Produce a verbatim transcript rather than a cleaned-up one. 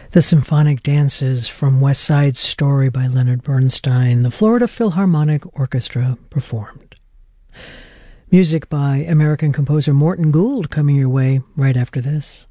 The Symphonic Dances from West Side Story by Leonard Bernstein, the Florida Philharmonic Orchestra performed. Music by American composer Morton Gould coming your way right after this.